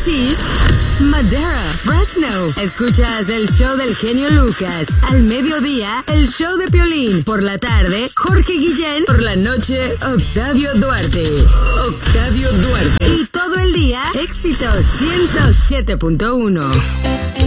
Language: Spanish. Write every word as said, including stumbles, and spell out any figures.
Tennessee, Madera, Fresno. Escuchas el show del genio Lucas. Al mediodía, el show de Piolín. Por la tarde, Jorge Guillén. Por la noche, Octavio Duarte. Octavio Duarte. Y todo el día, éxitos ciento siete punto uno.